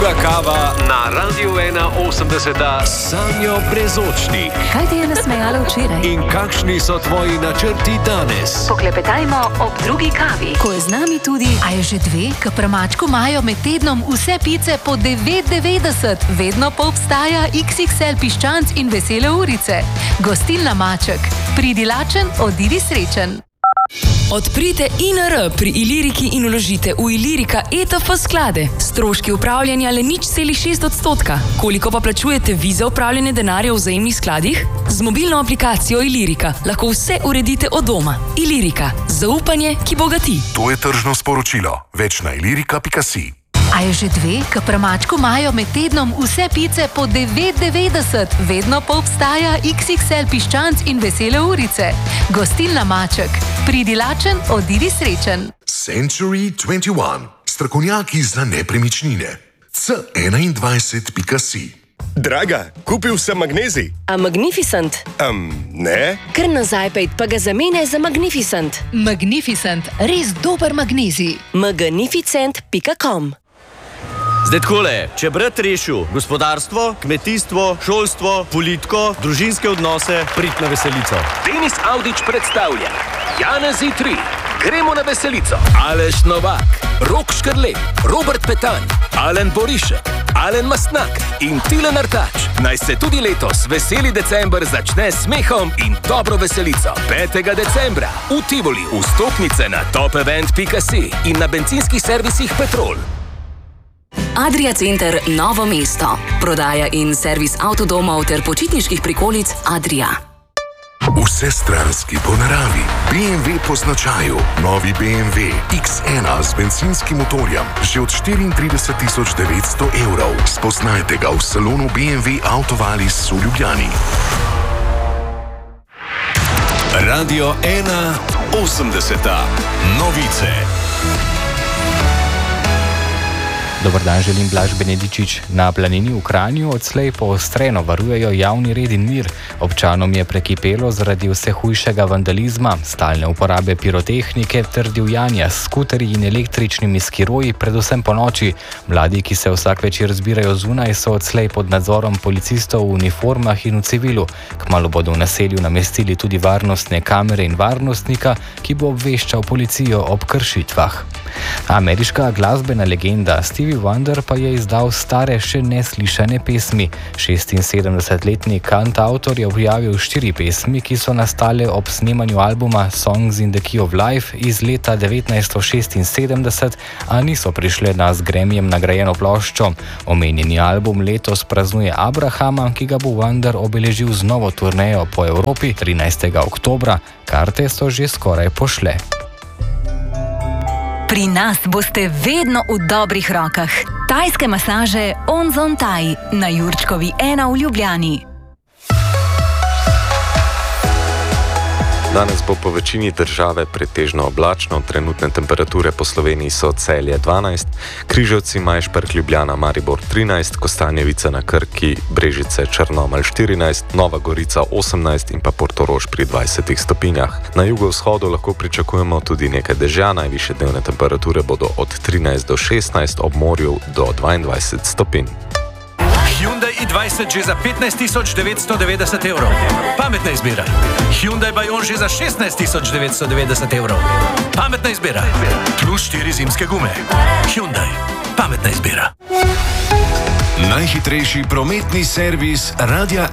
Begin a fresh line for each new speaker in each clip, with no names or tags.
Kava na Radiu 1.80 Sanjo Brezočnik.
Kaj ti je nasmejalo včeraj?
In kakšni so tvoji načrti danes?
Poklepetajmo ob drugi kavi, ko je z nami tudi... A je že dve? K pramačku imajo med tednom vse pice po 9,90. Vedno pa obstaja XXL piščanc in vesele urice. Gostilna Maček. Pridi lačen, odidi srečen.
Odprite INR pri Iliriki in vložite v Ilirika ETF sklade. Stroški upravljanja le 0,6%. Koliko pa plačujete vi za upravljanje denarja v vzajemnih skladih? Z mobilno aplikacijo Ilirika lahko vse uredite od doma. Ilirika. Zaupanje, ki bogati.
To je tržno sporočilo. Več na ilirika.si.
A je že dve? K pramačku imajo med tednom vse pice po 9,90. Vedno pa obstaja XXL piščanc in vesele urice. Gostilna Maček. Pridi lačen, odidi srečen.
Century 21. Strokovnjaki za nepremičnine. C21.si.
Draga, kupil sem magnezij.
A Magnificent?
Ne.
Kar nazaj pejt, pa ga zamenjaj za Magnificent.
Magnificent. Res dober magnezij.
Magnificent.com.
Zdaj takole, če brat rešil gospodarstvo, kmetijstvo, šolstvo, politiko, družinske odnose, prid na veselico.
Denis Avdić predstavlja Janezi 3. Gremo na veselico. Aleš Novak, Rok Škrlej, Robert Petan, Alen Borišek, Alen Mastnak in Tilen Artač. Naj se tudi letos veseli december začne s smehom in dobro veselico. 5. decembra v Tivoli. Vstopnice na topevent.si in na bencinskih servisih Petrol.
Adria Center Novo mesto. Prodaja in servis avtodomov ter počitniških prikolic Adria.
Vsestranski po naravi. BMW po značaju. Novi BMW X1 z benzinskim motorjem. Že od 34.900 evrov. Spoznajte ga v salonu BMW Autovalis v Ljubljani.
Radio 1.80. Novice.
Dobar dan, želim Blaž Benedičič. Na planini v Kranju odslej poostreno varujejo javni red in mir. Občanom je prekipelo zaradi vse hujšega vandalizma, stalne uporabe pirotehnike ter divjanja s skuterji in električnimi skiroji, predvsem po noči. Mladi, ki se vsak večer zbirajo zunaj, so odslej pod nadzorom policistov v uniformah in v civilu. Kmalu bodo v naselju namestili tudi varnostne kamere in varnostnika, ki bo obveščal policijo ob kršitvah. Ameriška glasbena legenda Stevie Wonder pa je izdal stare, še neslišane pesmi. 76-letni kantavtor je objavil 4 pesmi, ki so nastale ob snemanju albuma Songs in the Key of Life iz leta 1976, a niso prišle na z Grammyjem nagrajeno ploščo. Omenjeni album letos praznuje Abrahama, ki ga bo Wonder obeležil z novo turnejo po Evropi 13. oktobra. Karte so že skoraj pošle.
Pri nas boste vedno v dobrih rokah. Tajske masaže Onzon Thai na Jurčkovi 1 v Ljubljani.
Danes bo po večini države pretežno oblačno, trenutne temperature po Sloveniji so Celje 12, Križevci, Majšperk, Ljubljana, Maribor 13, Kostanjevica na Krki, Brežice, Črnomelj 14, Nova Gorica 18 in pa Portorož pri 20 stopinjah. Na jugovzhodu lahko pričakujemo tudi nekaj dežja, najvišje dnevne temperature bodo od 13 do 16, ob morju do 22 stopinj.
Hyundai i20 že za 15.990 evrov. Pametna izbira. Hyundai Bayon že za 16.990 evrov. Pametna izbira. Plus 4 zimske gume. Hyundai. Pametna izbira.
Najhitrejši prometni servis Radia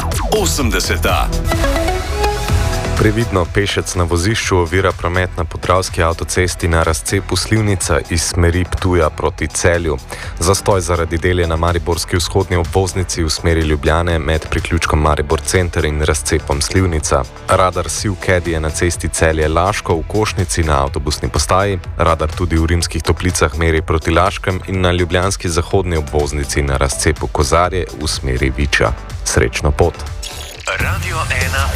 1.80.
Previdno, pešec na vozišču ovira promet na Podravski avtocesti na razcepu Slivnica iz smeri Ptuja proti Celju. Zastoj zaradi delja na mariborski vzhodni obvoznici v smeri Ljubljane med priključkom Maribor Center in razcepom Slivnica. Radar Siv Caddy je na cesti Celje-Laško v Košnici na avtobusni postaji. Radar tudi v Rimskih Toplicah meri proti Laškem in na ljubljanski zahodni obvoznici na razcepu Kozarje v smeri Viča. Srečno pot!
Radio 1.